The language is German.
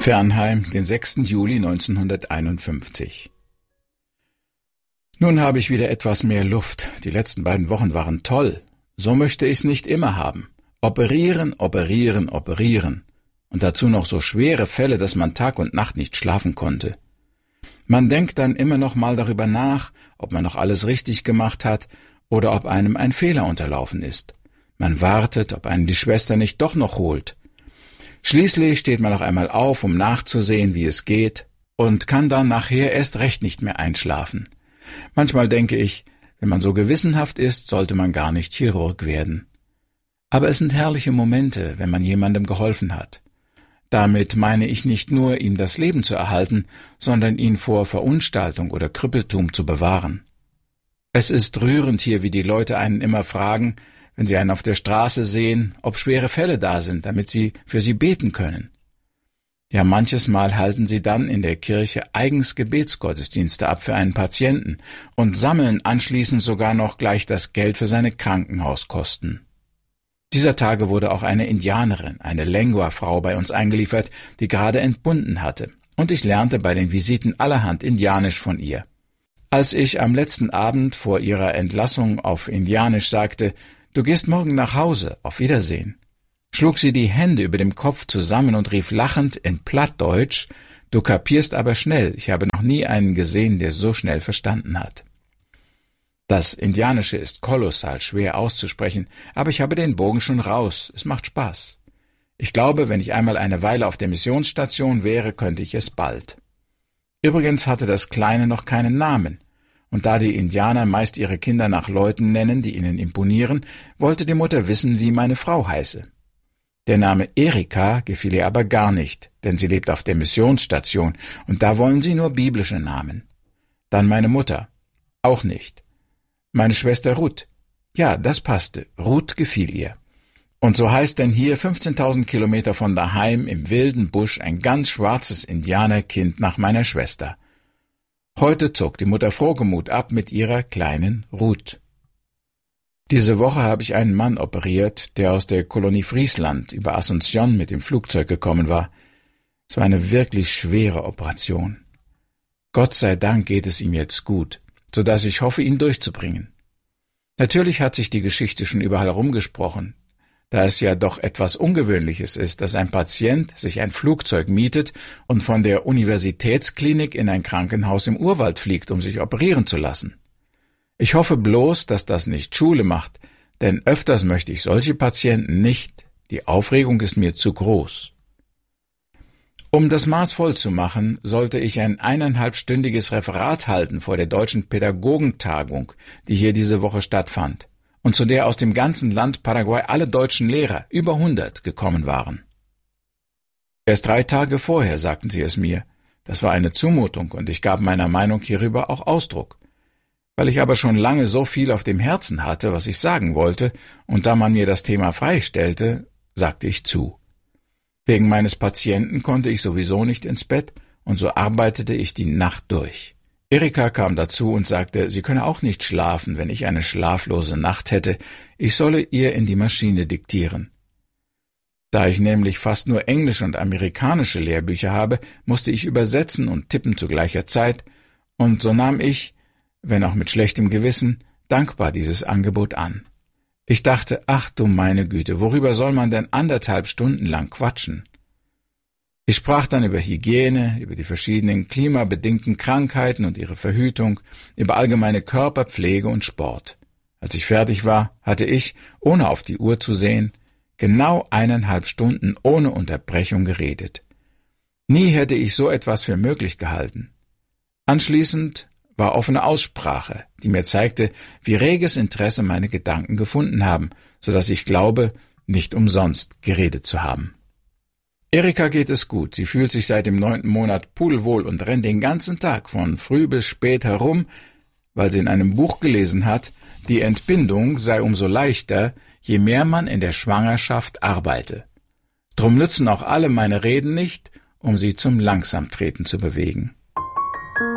Fernheim, den 6. Juli 1951. Nun habe ich wieder etwas mehr Luft. Die letzten beiden Wochen waren toll. So möchte ich's nicht immer haben. Operieren, operieren, operieren. Und dazu noch so schwere Fälle, dass man Tag und Nacht nicht schlafen konnte. Man denkt dann immer noch mal darüber nach, ob man noch alles richtig gemacht hat oder ob einem ein Fehler unterlaufen ist. Man wartet, ob einen die Schwester nicht doch noch holt. Schließlich steht man noch einmal auf, um nachzusehen, wie es geht, und kann dann nachher erst recht nicht mehr einschlafen. Manchmal denke ich, wenn man so gewissenhaft ist, sollte man gar nicht Chirurg werden. Aber es sind herrliche Momente, wenn man jemandem geholfen hat. Damit meine ich nicht nur, ihm das Leben zu erhalten, sondern ihn vor Verunstaltung oder Krüppeltum zu bewahren. Es ist rührend hier, wie die Leute einen immer fragen, wenn sie einen auf der Straße sehen, ob schwere Fälle da sind, damit sie für sie beten können. Ja, manches Mal halten sie dann in der Kirche eigens Gebetsgottesdienste ab für einen Patienten und sammeln anschließend sogar noch gleich das Geld für seine Krankenhauskosten. Dieser Tage wurde auch eine Indianerin, eine Lengua-Frau bei uns eingeliefert, die gerade entbunden hatte, und ich lernte bei den Visiten allerhand Indianisch von ihr. Als ich am letzten Abend vor ihrer Entlassung auf Indianisch sagte, »Du gehst morgen nach Hause, auf Wiedersehen«, schlug sie die Hände über dem Kopf zusammen und rief lachend in Plattdeutsch, »Du kapierst aber schnell, ich habe noch nie einen gesehen, der so schnell verstanden hat.« Das Indianische ist kolossal schwer auszusprechen, aber ich habe den Bogen schon raus, es macht Spaß. Ich glaube, wenn ich einmal eine Weile auf der Missionsstation wäre, könnte ich es bald. Übrigens hatte das Kleine noch keinen Namen. Und da die Indianer meist ihre Kinder nach Leuten nennen, die ihnen imponieren, wollte die Mutter wissen, wie meine Frau heiße. Der Name Erika gefiel ihr aber gar nicht, denn sie lebt auf der Missionsstation, und da wollen sie nur biblische Namen. Dann meine Mutter. Auch nicht. Meine Schwester Ruth. Ja, das passte. Ruth gefiel ihr. Und so heißt denn hier 15.000 Kilometer von daheim im wilden Busch ein ganz schwarzes Indianerkind nach meiner Schwester. Heute zog die Mutter frohgemut ab mit ihrer kleinen Ruth. Diese Woche habe ich einen Mann operiert, der aus der Kolonie Friesland über Asunción mit dem Flugzeug gekommen war. Es war eine wirklich schwere Operation. Gott sei Dank geht es ihm jetzt gut, so dass ich hoffe, ihn durchzubringen. Natürlich hat sich die Geschichte schon überall herumgesprochen, da es ja doch etwas Ungewöhnliches ist, dass ein Patient sich ein Flugzeug mietet und von der Universitätsklinik in ein Krankenhaus im Urwald fliegt, um sich operieren zu lassen. Ich hoffe bloß, dass das nicht Schule macht, denn öfters möchte ich solche Patienten nicht. Die Aufregung ist mir zu groß. Um das Maß voll zu machen, sollte ich ein 1,5-stündiges Referat halten vor der Deutschen Pädagogentagung, die hier diese Woche stattfand, und zu der aus dem ganzen Land Paraguay alle deutschen Lehrer, über 100, gekommen waren. Erst 3 Tage vorher sagten sie es mir. Das war eine Zumutung, und ich gab meiner Meinung hierüber auch Ausdruck. Weil ich aber schon lange so viel auf dem Herzen hatte, was ich sagen wollte, und da man mir das Thema freistellte, sagte ich zu. Wegen meines Patienten konnte ich sowieso nicht ins Bett, und so arbeitete ich die Nacht durch. Erika kam dazu und sagte, sie könne auch nicht schlafen, wenn ich eine schlaflose Nacht hätte, ich solle ihr in die Maschine diktieren. Da ich nämlich fast nur englische und amerikanische Lehrbücher habe, musste ich übersetzen und tippen zu gleicher Zeit, und so nahm ich, wenn auch mit schlechtem Gewissen, dankbar dieses Angebot an. Ich dachte, ach du meine Güte, worüber soll man denn 1,5 Stunden lang quatschen? Ich sprach dann über Hygiene, über die verschiedenen klimabedingten Krankheiten und ihre Verhütung, über allgemeine Körperpflege und Sport. Als ich fertig war, hatte ich, ohne auf die Uhr zu sehen, genau 1,5 Stunden ohne Unterbrechung geredet. Nie hätte ich so etwas für möglich gehalten. Anschließend war offene Aussprache, die mir zeigte, wie reges Interesse meine Gedanken gefunden haben, so dass ich glaube, nicht umsonst geredet zu haben. Erika geht es gut, sie fühlt sich seit dem 9. Monat pudelwohl und rennt den ganzen Tag von früh bis spät herum, weil sie in einem Buch gelesen hat, die Entbindung sei umso leichter, je mehr man in der Schwangerschaft arbeite. Drum nützen auch alle meine Reden nicht, um sie zum Langsamtreten zu bewegen.